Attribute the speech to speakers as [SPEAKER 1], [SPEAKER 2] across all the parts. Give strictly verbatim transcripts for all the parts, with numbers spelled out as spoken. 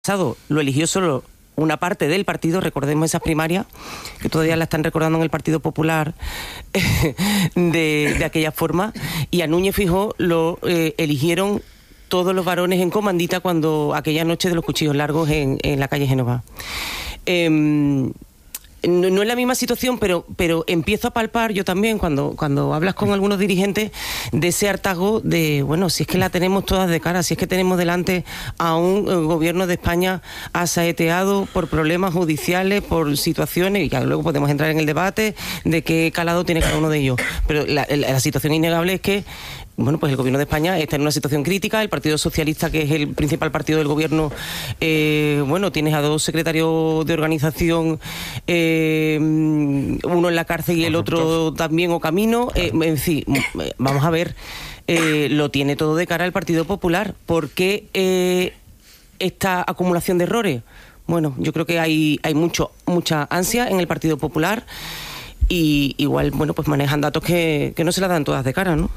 [SPEAKER 1] pasado lo eligió solo una parte del partido, recordemos esas primarias, que todavía la están recordando en el Partido Popular de, de aquella forma, y a Núñez Feijóo lo eh, eligieron todos los varones en comandita cuando aquella noche de los cuchillos largos en, en la calle Génova. Eh, No, no es la misma situación, pero, pero empiezo a palpar yo también cuando, cuando hablas con algunos dirigentes de ese hartazgo de, bueno, si es que la tenemos todas de cara, si es que tenemos delante a un eh, gobierno de España asaeteado por problemas judiciales, por situaciones, y ya luego podemos entrar en el debate de qué calado tiene cada uno de ellos. Pero la, la, la situación innegable es que bueno, pues el gobierno de España está en una situación crítica. El Partido Socialista, que es el principal partido del gobierno, eh, bueno, tienes a dos secretarios de organización, eh, uno en la cárcel y el otro también o camino. Eh, en fin, vamos a ver, eh, lo tiene todo de cara al Partido Popular. ¿Por qué eh, esta acumulación de errores? Bueno, yo creo que hay, hay mucho, mucha ansia en el Partido Popular y igual, bueno, pues manejan datos que, que no se la dan todas de cara, ¿no?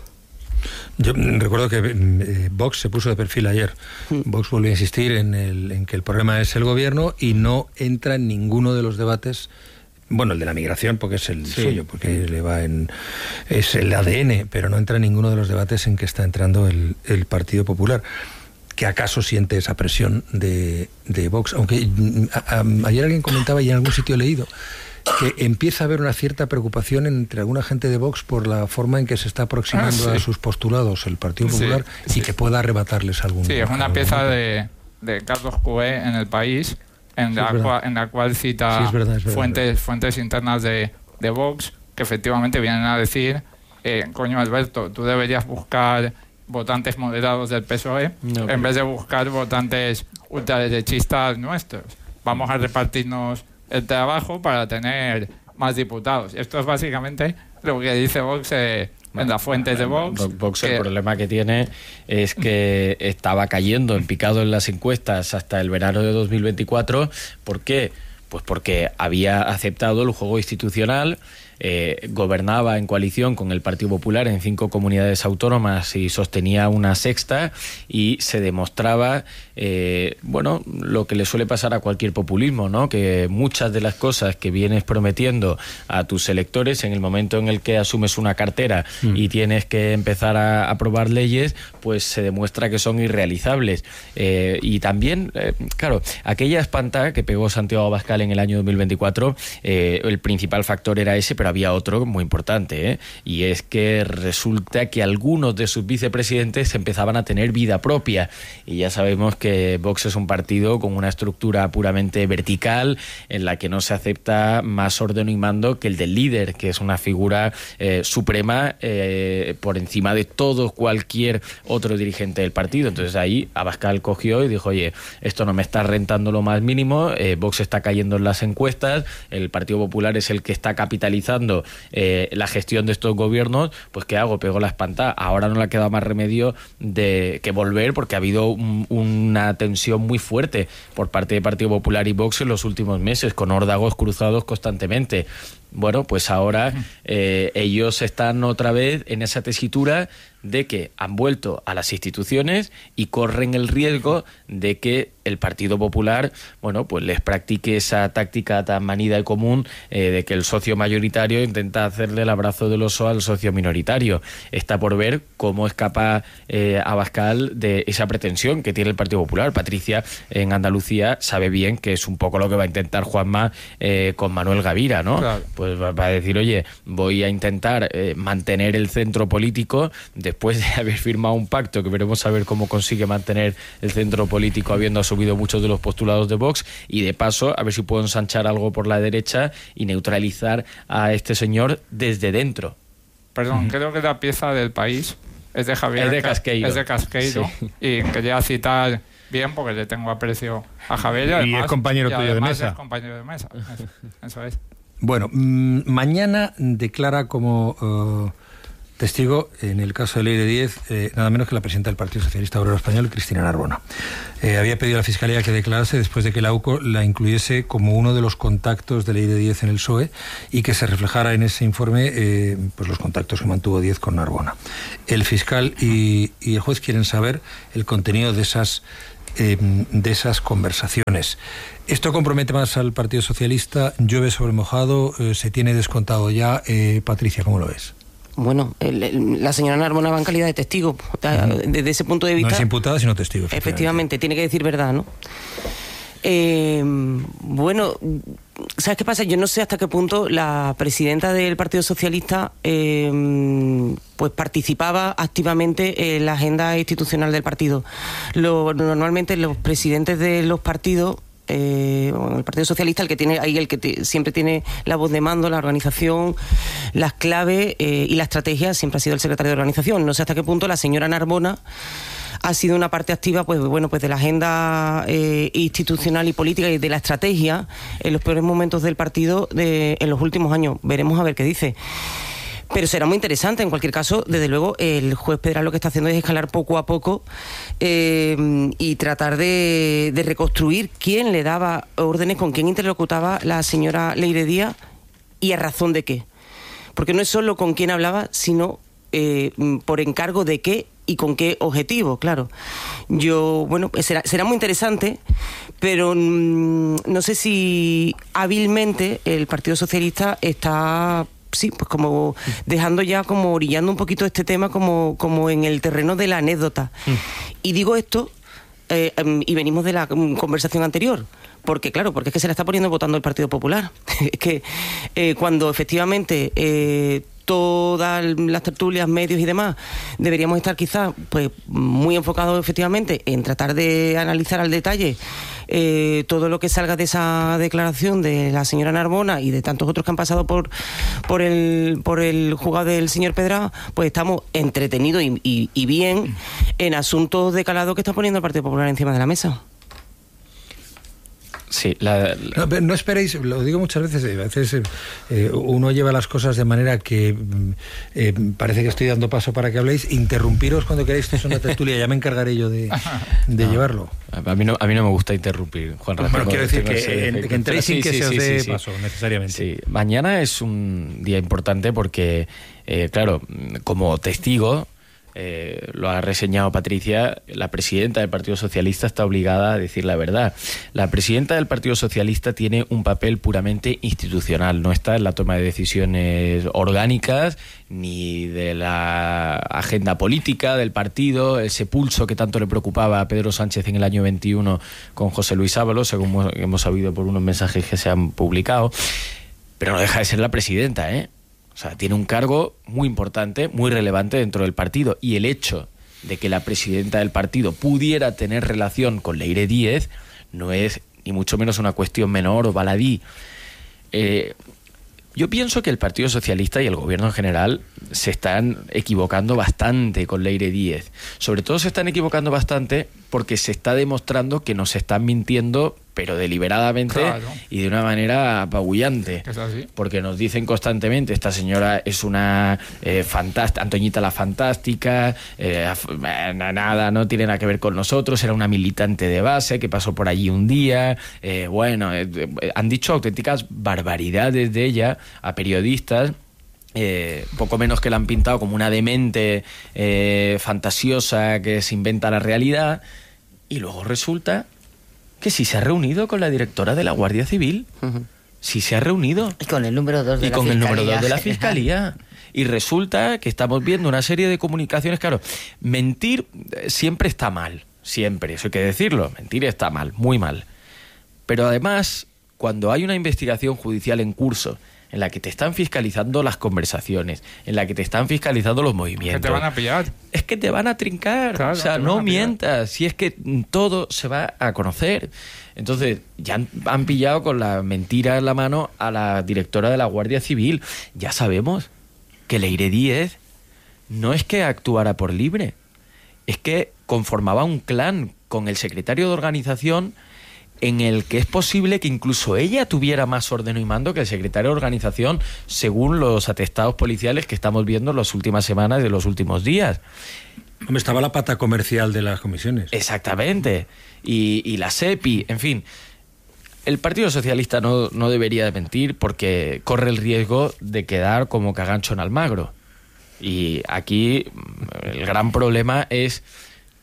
[SPEAKER 2] Yo recuerdo que eh, Vox se puso de perfil ayer. Mm. Vox volvió a insistir en, el, en que el problema es el gobierno y no entra en ninguno de los debates. Bueno, el de la migración, porque es el sí. suyo, porque le va en es el A D N, pero no entra en ninguno de los debates en que está entrando el, el Partido Popular. ¿Que acaso siente esa presión de, de Vox? Aunque a, a, ayer alguien comentaba, y en algún sitio he leído, que empieza a haber una cierta preocupación entre alguna gente de Vox por la forma en que se está aproximando ah, sí. a sus postulados el Partido Popular sí, sí. y que pueda arrebatarles algún...
[SPEAKER 3] Sí, es una pieza de, de Carlos Cué en El País, en, sí, la, cual, en la cual cita sí, es verdad, es verdad, fuentes, verdad. fuentes internas de, de Vox, que efectivamente vienen a decir, eh, coño Alberto, tú deberías buscar votantes moderados del P S O E no, en vez de buscar votantes ultraderechistas nuestros. Vamos a repartirnos el trabajo para tener más diputados. Esto es básicamente lo que dice Vox eh, en las fuentes de Vox.
[SPEAKER 4] Vox
[SPEAKER 3] que...
[SPEAKER 4] el problema que tiene es que estaba cayendo en picado en las encuestas hasta el verano de dos mil veinticuatro. ¿Por qué? Pues porque había aceptado el juego institucional, eh, gobernaba en coalición con el Partido Popular en cinco comunidades autónomas y sostenía una sexta, y se demostraba, eh, bueno, lo que le suele pasar a cualquier populismo, ¿no? Que muchas de las cosas que vienes prometiendo a tus electores, en el momento en el que asumes una cartera mm. y tienes que empezar a aprobar leyes, pues se demuestra que son irrealizables. Eh, y también, eh, claro, aquella espantada que pegó Santiago Abascal en el año dos mil veinticuatro, eh, el principal factor era ese, pero había otro muy importante, ¿eh? Y es que resulta que algunos de sus vicepresidentes empezaban a tener vida propia, y ya sabemos que Vox es un partido con una estructura puramente vertical, en la que no se acepta más orden y mando que el del líder, que es una figura eh, suprema eh, por encima de todo cualquier otro dirigente del partido. Entonces ahí Abascal cogió y dijo, oye, esto no me está rentando lo más mínimo, eh, Vox está cayendo en las encuestas, el Partido Popular es el que está capitalizando eh, la gestión de estos gobiernos, pues ¿qué hago? Pego la espantada. Ahora no le ha quedado más remedio de que volver, porque ha habido un, una tensión muy fuerte por parte del Partido Popular y Vox en los últimos meses, con órdagos cruzados constantemente. Bueno, pues ahora eh, ellos están otra vez en esa tesitura de que han vuelto a las instituciones y corren el riesgo de que el Partido Popular, bueno, pues les practique esa táctica tan manida y común eh, de que el socio mayoritario intenta hacerle el abrazo del oso al socio minoritario. Está por ver cómo escapa eh, Abascal de esa pretensión que tiene el Partido Popular. Patricia, en Andalucía, sabe bien que es un poco lo que va a intentar Juanma eh, con Manuel Gavira, ¿no? Claro. Pues va a decir, oye, voy a intentar eh, mantener el centro político después de haber firmado un pacto, que veremos a ver cómo consigue mantener el centro político habiendo asumido muchos de los postulados de Vox, y de paso a ver si puedo ensanchar algo por la derecha y neutralizar a este señor desde dentro.
[SPEAKER 3] Perdón, mm. creo que la pieza del País es de Javier,
[SPEAKER 4] es de Casqueiro,
[SPEAKER 3] es de Casqueiro sí. Y quería citar bien porque le tengo aprecio a Javier y, además,
[SPEAKER 2] y es compañero
[SPEAKER 3] y
[SPEAKER 2] tuyo de mesa.
[SPEAKER 3] Es compañero de mesa. Eso, eso es.
[SPEAKER 2] Bueno, mmm, mañana declara como uh, testigo, en el caso de Leire Díez, eh, nada menos que la presidenta del Partido Socialista Obrero Español, Cristina Narbona. Eh, había pedido a la Fiscalía que declarase después de que la U C O la incluyese como uno de los contactos de Leire Díez en el P S O E y que se reflejara en ese informe eh, pues los contactos que mantuvo Díez con Narbona. El fiscal y, y el juez quieren saber el contenido de esas eh, de esas conversaciones. Esto compromete más al Partido Socialista, llueve sobre mojado, eh, se tiene descontado ya. Eh, Patricia, ¿cómo lo ves?
[SPEAKER 1] Bueno, el, el, la señora Narbona va en calidad de testigo. Desde ese punto de vista...
[SPEAKER 2] No es imputada, sino testigo.
[SPEAKER 1] Efectivamente, efectivamente tiene que decir verdad, ¿no? Eh, bueno, ¿sabes qué pasa? Yo no sé hasta qué punto la presidenta del Partido Socialista eh, pues participaba activamente en la agenda institucional del partido. Lo, normalmente los presidentes de los partidos, eh, el Partido Socialista, el que tiene ahí el que te, siempre tiene la voz de mando, la organización, las claves eh, y la estrategia, siempre ha sido el secretario de organización. No sé hasta qué punto la señora Narbona ha sido una parte activa, pues bueno, pues de la agenda eh, institucional y política y de la estrategia en los peores momentos del partido de, en los últimos años. Veremos a ver qué dice. Pero será muy interesante. En cualquier caso, desde luego, el juez Pedral lo que está haciendo es escalar poco a poco eh, y tratar de, de reconstruir quién le daba órdenes, con quién interlocutaba la señora Leire Díaz y a razón de qué. Porque no es solo con quién hablaba, sino eh, por encargo de qué y con qué objetivo, claro. Yo, bueno, será, será muy interesante, pero mmm, no sé si hábilmente el Partido Socialista está, sí, pues como dejando ya, como orillando un poquito este tema como, como en el terreno de la anécdota. Mm. Y digo esto, eh, y venimos de la conversación anterior, porque claro, porque es que se la está poniendo votando el Partido Popular. Es que eh, cuando efectivamente eh, todas las tertulias, medios y demás deberíamos estar quizás pues muy enfocados efectivamente en tratar de analizar al detalle eh, todo lo que salga de esa declaración de la señora Narbona y de tantos otros que han pasado por por el por el juzgado del señor Pedral, pues estamos entretenidos y, y, y bien en asuntos de calado que está poniendo el Partido Popular encima de la mesa.
[SPEAKER 4] Sí, la, la...
[SPEAKER 2] No, no esperéis, lo digo muchas veces, a veces eh, uno lleva las cosas de manera que eh, parece que estoy dando paso para que habléis. Interrumpiros cuando queráis, esto es una tertulia, ya me encargaré yo de, de no, llevarlo.
[SPEAKER 4] A mí, no, a mí no me gusta interrumpir, Juan Rafael.
[SPEAKER 2] Bueno, quiero decir que, que, en, que entréis sin sí, que sí, se os dé sí, sí, paso, necesariamente.
[SPEAKER 4] Sí, mañana es un día importante porque, eh, claro, como testigo, Eh, lo ha reseñado Patricia, la presidenta del Partido Socialista está obligada a decir la verdad. La presidenta del Partido Socialista tiene un papel puramente institucional, no está en la toma de decisiones orgánicas ni de la agenda política del partido, ese pulso que tanto le preocupaba a Pedro Sánchez en el año veintiuno con José Luis Ábalos, según hemos sabido por unos mensajes que se han publicado, pero no deja de ser la presidenta, ¿eh? O sea, tiene un cargo muy importante, muy relevante dentro del partido. Y el hecho de que la presidenta del partido pudiera tener relación con Leire Díez no es ni mucho menos una cuestión menor o baladí. Eh, yo pienso que el Partido Socialista y el gobierno en general se están equivocando bastante con Leire Díez. Sobre todo se están equivocando bastante porque se está demostrando que nos están mintiendo, pero deliberadamente, claro, y de una manera apabullante.
[SPEAKER 3] ¿Es así?
[SPEAKER 4] Porque nos dicen constantemente, esta señora es una eh, fantástica, Antoñita la fantástica, eh, nada, no tiene nada que ver con nosotros, era una militante de base que pasó por allí un día, eh, bueno, eh, eh, han dicho auténticas barbaridades de ella a periodistas. Eh, poco menos que la han pintado como una demente eh, fantasiosa que se inventa la realidad, y luego resulta que sí se ha reunido con la directora de la Guardia Civil, uh-huh. sí se ha reunido.
[SPEAKER 5] Y con el número dos de
[SPEAKER 4] y
[SPEAKER 5] la
[SPEAKER 4] con
[SPEAKER 5] Fiscalía.
[SPEAKER 4] el número dos de la Fiscalía. Y resulta que estamos viendo una serie de comunicaciones. Claro, mentir siempre está mal, siempre, eso hay que decirlo, mentir está mal, muy mal. Pero además, cuando hay una investigación judicial en curso, en la que te están fiscalizando las conversaciones, en la que te están fiscalizando los movimientos.
[SPEAKER 3] Que te van a pillar.
[SPEAKER 4] Es que te van a trincar. Claro, o sea, no mientas, si es que todo se va a conocer. Entonces, ya han, han pillado con la mentira en la mano a la directora de la Guardia Civil. Ya sabemos que Leire Díez no es que actuara por libre, es que conformaba un clan con el secretario de organización, en el que es posible que incluso ella tuviera más orden y mando que el secretario de organización, según los atestados policiales que estamos viendo en las últimas semanas y en los últimos días.
[SPEAKER 2] Hombre, estaba la pata comercial de las comisiones.
[SPEAKER 4] Exactamente. Y, y la SEPI, en fin. El Partido Socialista no, no debería de mentir porque corre el riesgo de quedar como cagancho en Almagro. Y aquí el gran problema es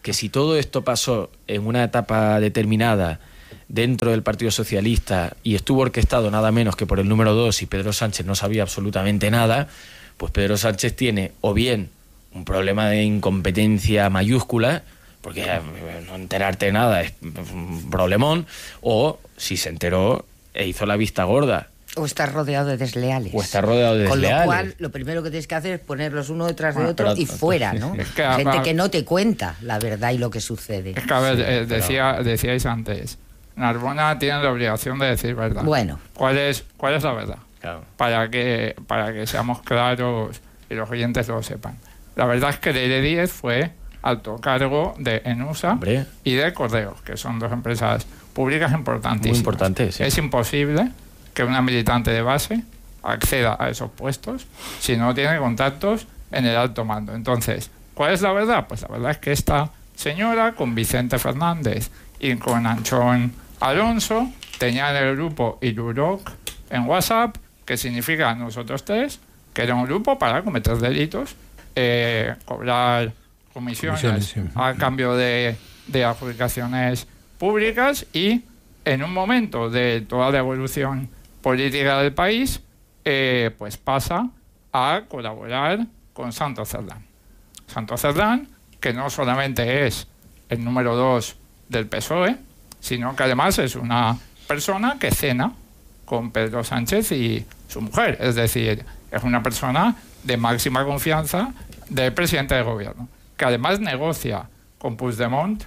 [SPEAKER 4] que si todo esto pasó en una etapa determinada dentro del Partido Socialista y estuvo orquestado nada menos que por el número dos y Pedro Sánchez no sabía absolutamente nada, pues Pedro Sánchez tiene o bien un problema de incompetencia mayúscula, porque no enterarte de nada es un problemón, o si se enteró e hizo la vista gorda.
[SPEAKER 5] O estar rodeado de desleales.
[SPEAKER 4] O estar rodeado de desleales.
[SPEAKER 5] Con lo cual, lo primero que tienes que hacer es ponerlos uno detrás de
[SPEAKER 4] Ah,
[SPEAKER 5] otro
[SPEAKER 4] pero-
[SPEAKER 5] y fuera, ¿no?
[SPEAKER 3] Es que,
[SPEAKER 5] Gente
[SPEAKER 3] a-
[SPEAKER 5] que no te cuenta la verdad y lo que sucede.
[SPEAKER 3] Es que, a ver, eh, decía, decíais antes, Narbona tiene la obligación de decir verdad.
[SPEAKER 5] Bueno.
[SPEAKER 3] ¿Cuál es, cuál es la verdad?
[SPEAKER 4] Claro.
[SPEAKER 3] Para que, para que seamos claros y los oyentes lo sepan. La verdad es que Leire Díez fue alto cargo de Enusa
[SPEAKER 4] Hombre.
[SPEAKER 3] y de Correos, que son dos empresas públicas importantísimas.
[SPEAKER 4] Muy importantes, sí.
[SPEAKER 3] Es imposible que una militante de base acceda a esos puestos si no tiene contactos en el alto mando. Entonces, ¿cuál es la verdad? Pues la verdad es que esta señora con Vicente Fernández y con Anchón Alonso tenía en el grupo Iruroc en WhatsApp, que significa nosotros tres, que era un grupo para cometer delitos, eh, cobrar comisiones,
[SPEAKER 2] Comisiones, sí.
[SPEAKER 3] a cambio de, de adjudicaciones públicas, y en un momento de toda la evolución política del país, eh, pues pasa a colaborar con Santos Cerdán. Santos Cerdán, que no solamente es el número dos del P S O E, sino que además es una persona que cena con Pedro Sánchez y su mujer. Es decir, es una persona de máxima confianza del presidente del gobierno, que además negocia con Puigdemont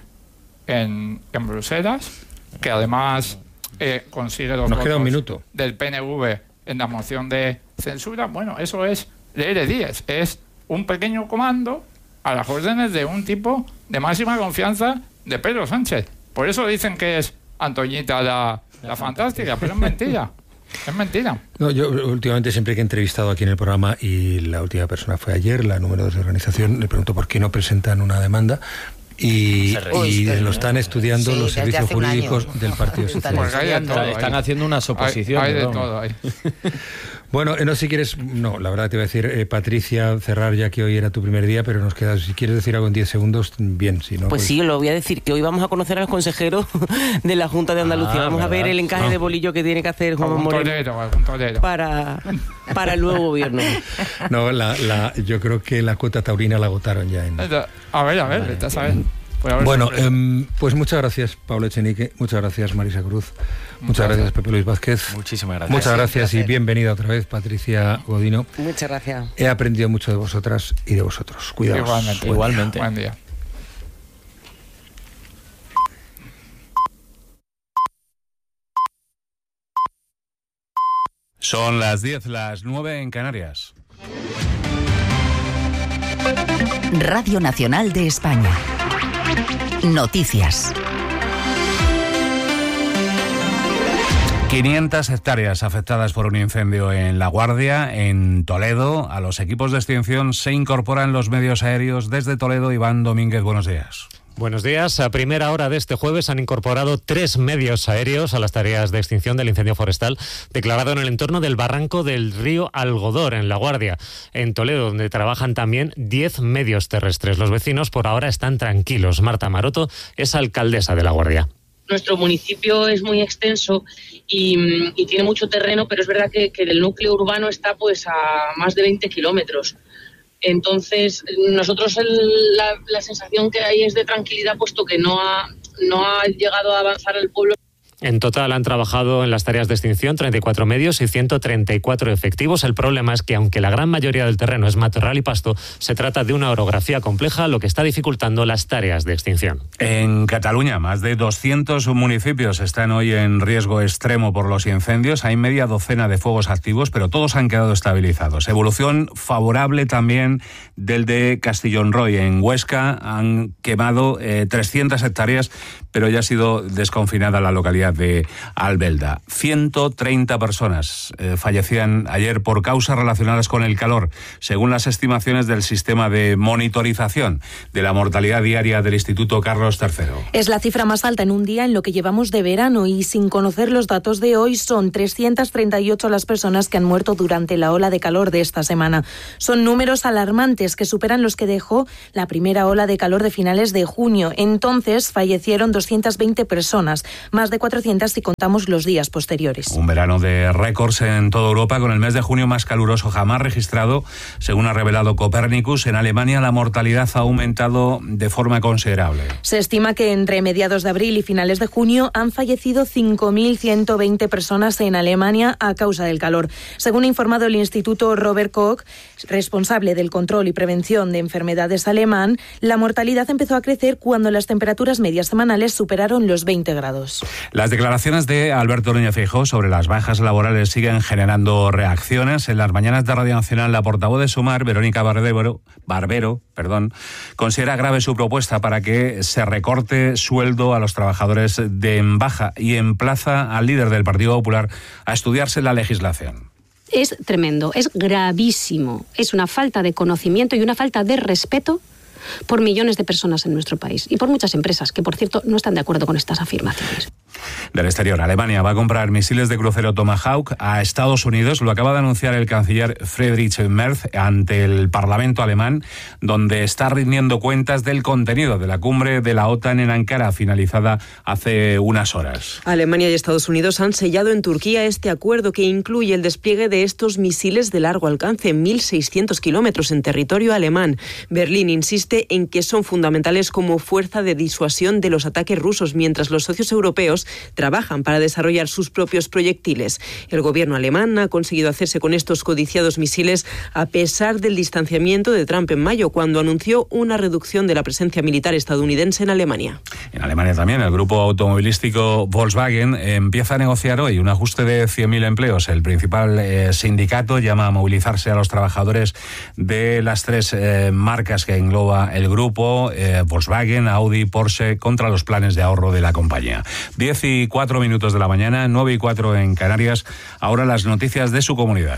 [SPEAKER 3] en, en Bruselas, que además eh, consigue los
[SPEAKER 2] Nos queda un
[SPEAKER 3] votos
[SPEAKER 2] minuto.
[SPEAKER 3] del P N V en la moción de censura. Bueno, eso es Leire Díez, es un pequeño comando a las órdenes de un tipo de máxima confianza de Pedro Sánchez. Por eso dicen que es Antoñita la, la fantástica, pero es mentira. Es mentira.
[SPEAKER 2] No, yo últimamente siempre que he entrevistado aquí en el programa, y la última persona fue ayer, la número dos de organización, le pregunto por qué no presentan una demanda. Y,
[SPEAKER 4] Se
[SPEAKER 2] y
[SPEAKER 5] registra.
[SPEAKER 2] lo están estudiando
[SPEAKER 5] Sí,
[SPEAKER 2] los
[SPEAKER 5] desde
[SPEAKER 2] servicios
[SPEAKER 5] hace un año.
[SPEAKER 2] jurídicos del Partido
[SPEAKER 5] Están
[SPEAKER 2] Socialista.
[SPEAKER 3] Porque hay de
[SPEAKER 5] estudiando.
[SPEAKER 3] todo
[SPEAKER 4] Están, están
[SPEAKER 3] ahí.
[SPEAKER 4] haciendo unas
[SPEAKER 3] Hay,
[SPEAKER 4] oposiciones.
[SPEAKER 3] hay de
[SPEAKER 4] ¿no?
[SPEAKER 3] todo ahí.
[SPEAKER 2] Bueno, eh, no, si quieres, no, la verdad te voy a decir, eh, Patricia, cerrar ya que hoy era tu primer día, pero nos queda, si quieres decir algo en diez segundos, bien, si no...
[SPEAKER 1] Pues sí, lo voy a decir, que hoy vamos a conocer a los consejeros de la Junta de Andalucía.
[SPEAKER 4] Ah,
[SPEAKER 1] vamos a ver
[SPEAKER 4] ¿verdad?
[SPEAKER 1] el encaje
[SPEAKER 2] Ah.
[SPEAKER 1] de bolillo que tiene que hacer Juan
[SPEAKER 3] Algún
[SPEAKER 1] Moreno
[SPEAKER 3] torero, algún torero.
[SPEAKER 1] para, para el nuevo gobierno.
[SPEAKER 2] No, la, la, yo creo que la cuota taurina la agotaron ya en...
[SPEAKER 3] A ver, a ver, vete a saber. Puede haber
[SPEAKER 2] Bueno,
[SPEAKER 3] sorpresa.
[SPEAKER 2] em, pues muchas gracias, Pablo Echenique, muchas gracias, Marisa Cruz, muchas gracias, Pepe Luis Vázquez.
[SPEAKER 4] Muchísimas gracias.
[SPEAKER 2] Muchas gracias y
[SPEAKER 5] placer.
[SPEAKER 2] bienvenida otra vez, Patricia Godino.
[SPEAKER 1] Muchas gracias.
[SPEAKER 2] He aprendido mucho de vosotras y de vosotros. Cuidaos.
[SPEAKER 3] Igualmente.
[SPEAKER 4] Igualmente.
[SPEAKER 3] Buen día.
[SPEAKER 6] Son las diez, las nueve en Canarias.
[SPEAKER 7] Radio Nacional de España. Noticias.
[SPEAKER 6] quinientas hectáreas afectadas por un incendio en La Guardia, en Toledo. A los equipos de extinción se incorporan los medios aéreos desde Toledo. Iván Domínguez, buenos días.
[SPEAKER 8] Buenos días. A primera hora de este jueves han incorporado tres medios aéreos a las tareas de extinción del incendio forestal declarado en el entorno del barranco del río Algodor, en La Guardia. En Toledo, donde trabajan también diez medios terrestres. Los vecinos por ahora están tranquilos. Marta Maroto es alcaldesa de La Guardia.
[SPEAKER 9] Nuestro municipio es muy extenso y, y tiene mucho terreno, pero es verdad que, que el núcleo urbano está pues a más de veinte kilómetros. Entonces, nosotros el, la, la sensación que hay es de tranquilidad, puesto que no ha, no ha llegado a avanzar el pueblo.
[SPEAKER 8] En total han trabajado en las tareas de extinción treinta y cuatro medios y ciento treinta y cuatro efectivos. El problema es que, aunque la gran mayoría del terreno es matorral y pasto, se trata de una orografía compleja, lo que está dificultando las tareas de extinción.
[SPEAKER 6] En Cataluña, más de doscientos municipios están hoy en riesgo extremo por los incendios. Hay media docena de fuegos activos, pero todos han quedado estabilizados. Evolución favorable también del de Castellón Roy. En Huesca han quemado eh, trescientas hectáreas, pero ya ha sido desconfinada la localidad de Albelda. ciento treinta personas eh, fallecían ayer por causas relacionadas con el calor, según las estimaciones del sistema de monitorización de la mortalidad diaria del Instituto Carlos tercero.
[SPEAKER 10] Es la cifra más alta en un día en lo que llevamos de verano, y sin conocer los datos de hoy son trescientas treinta y ocho las personas que han muerto durante la ola de calor de esta semana. Son números alarmantes que superan los que dejó la primera ola de calor de finales de junio. Entonces fallecieron doscientas veinte personas, más de cuatrocientas si contamos los días posteriores.
[SPEAKER 6] Un verano de récords en toda Europa, con el mes de junio más caluroso jamás registrado. Según ha revelado Copernicus, en Alemania la mortalidad ha aumentado de forma considerable.
[SPEAKER 10] Se estima que entre mediados de abril y finales de junio han fallecido cinco mil ciento veinte personas en Alemania a causa del calor. Según ha informado el Instituto Robert Koch, responsable del control y prevención de enfermedades alemán, la mortalidad empezó a crecer cuando las temperaturas medias semanales superaron los veinte grados.
[SPEAKER 6] Las declaraciones de Alberto Núñez Feijóo sobre las bajas laborales siguen generando reacciones. En las mañanas de Radio Nacional, la portavoz de Sumar, Verónica Barbero, Barbero perdón, considera grave su propuesta para que se recorte sueldo a los trabajadores de en baja y emplaza al líder del Partido Popular a estudiarse la legislación.
[SPEAKER 11] Es tremendo, es gravísimo, es una falta de conocimiento y una falta de respeto por millones de personas en nuestro país y por muchas empresas que, por cierto, no están de acuerdo con estas afirmaciones.
[SPEAKER 6] Del exterior, Alemania va a comprar misiles de crucero Tomahawk a Estados Unidos. Lo acaba de anunciar el canciller Friedrich Merz ante el Parlamento alemán, donde está rindiendo cuentas del contenido de la cumbre de la OTAN en Ankara, finalizada hace unas horas.
[SPEAKER 12] Alemania y Estados Unidos han sellado en Turquía este acuerdo que incluye el despliegue de estos misiles de largo alcance, mil seiscientos kilómetros en territorio alemán. Berlín insiste en que son fundamentales como fuerza de disuasión de los ataques rusos, mientras los socios europeos trabajan para desarrollar sus propios proyectiles. El gobierno alemán ha conseguido hacerse con estos codiciados misiles a pesar del distanciamiento de Trump en mayo, cuando anunció una reducción de la presencia militar estadounidense en Alemania.
[SPEAKER 6] En Alemania también, el grupo automovilístico Volkswagen empieza a negociar hoy un ajuste de cien mil empleos. El principal eh, sindicato llama a movilizarse a los trabajadores de las tres eh, marcas que engloba el grupo, eh, Volkswagen, Audi, Porsche, contra los planes de ahorro de la compañía. diez y cuatro minutos de la mañana, nueve y cuatro en Canarias. Ahora las noticias de su comunidad.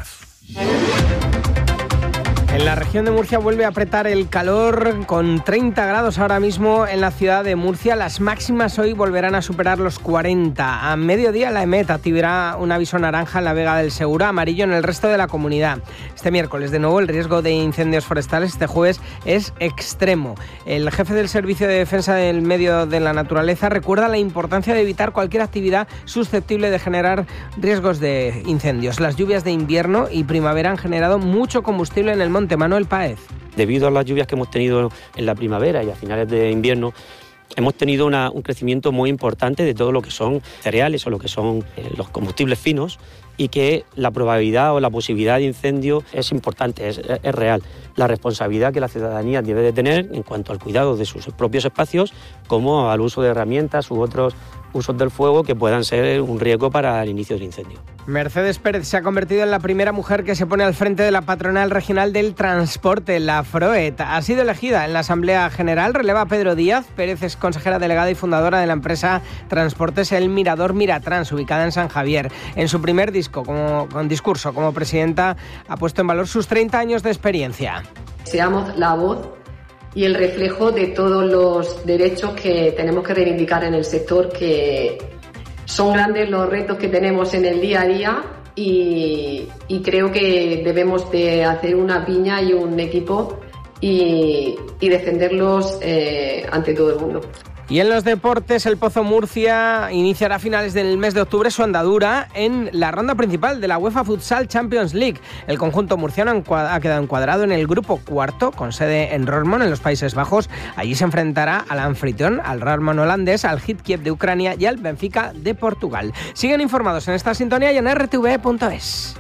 [SPEAKER 13] En la región de Murcia vuelve a apretar el calor, con treinta grados ahora mismo en la ciudad de Murcia. Las máximas hoy volverán a superar los cuarenta. A mediodía la EMET activará un aviso naranja en la Vega del Segura, amarillo en el resto de la comunidad. Este miércoles, de nuevo, el riesgo de incendios forestales este jueves es extremo. El jefe del Servicio de Defensa del Medio de la Naturaleza recuerda la importancia de evitar cualquier actividad susceptible de generar riesgos de incendios. Las lluvias de invierno y primavera han generado mucho combustible en el monte. Manuel Páez.
[SPEAKER 14] Debido a las lluvias que hemos tenido en la primavera y a finales de invierno, hemos tenido una, un crecimiento muy importante de todo lo que son cereales o lo que son eh, los combustibles finos, y que la probabilidad o la posibilidad de incendio es importante, es, es real. La responsabilidad que la ciudadanía debe de tener en cuanto al cuidado de sus propios espacios, como al uso de herramientas u otros usos del fuego que puedan ser un riesgo para el inicio del incendio.
[SPEAKER 13] Mercedes Pérez se ha convertido en la primera mujer que se pone al frente de la patronal regional del transporte, la FROET. Ha sido elegida en la Asamblea General, releva a Pedro Díaz. Pérez es consejera delegada y fundadora de la empresa Transportes El Mirador Miratrans, ubicada en San Javier. En su primer disco, como, con discurso como presidenta, ha puesto en valor sus treinta años de experiencia.
[SPEAKER 15] Seamos la voz y el reflejo de todos los derechos que tenemos que reivindicar en el sector, que son grandes los retos que tenemos en el día a día, y, y creo que debemos de hacer una piña y un equipo y, y defenderlos eh, ante todo el mundo.
[SPEAKER 13] Y en los deportes, el Pozo Murcia iniciará a finales del mes de octubre su andadura en la ronda principal de la UEFA Futsal Champions League. El conjunto murciano ha quedado encuadrado en el grupo cuarto, con sede en Roermond, en los Países Bajos. Allí se enfrentará al anfitrión, al Roermond holandés, al Hit Kiev de Ucrania y al Benfica de Portugal. Siguen informados en esta sintonía y en r t v punto es.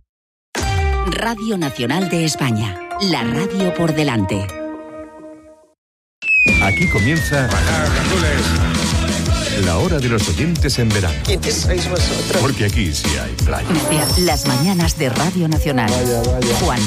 [SPEAKER 7] Radio Nacional de España, la radio por delante.
[SPEAKER 16] Aquí comienza la hora de los oyentes en verano.
[SPEAKER 7] ¿Quiénes sois vosotros?
[SPEAKER 16] Porque aquí sí hay playa.
[SPEAKER 7] Las mañanas de Radio Nacional. Vaya, vaya. Juan